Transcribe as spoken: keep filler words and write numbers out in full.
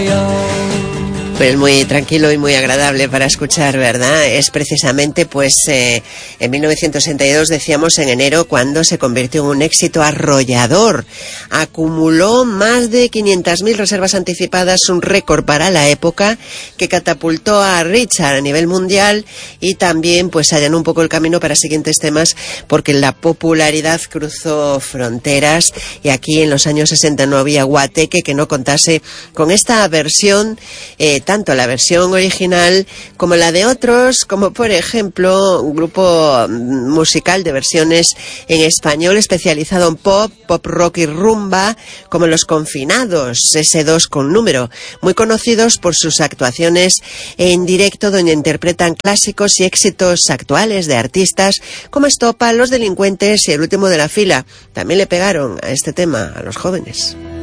Pues muy tranquilo y muy agradable para escuchar, ¿verdad? Es precisamente, pues, eh, en mil novecientos sesenta y dos, decíamos, en enero, cuando se convirtió en un éxito arrollador. Acumuló más de quinientas mil reservas anticipadas, un récord para la época, que catapultó a Richard a nivel mundial y también, pues, allanó un poco el camino para siguientes temas, porque la popularidad cruzó fronteras y aquí en los años sesenta no había guateque que no contase con esta versión, eh, tanto la versión original como la de otros, como por ejemplo un grupo musical de versiones en español especializado en pop, pop rock y rumba, como Los Confinados, ese dos con número, muy conocidos por sus actuaciones en directo donde interpretan clásicos y éxitos actuales de artistas como Estopa, Los Delincuentes y El Último de la Fila. También le pegaron a este tema a los jóvenes.